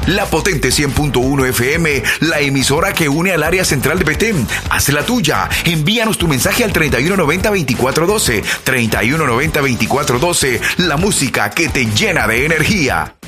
La potente 100.1 FM, la emisora que une al área central de Petén. Haz la tuya. Envíanos tu mensaje al 3190-2412. 3190-2412. La música que te llena de energía.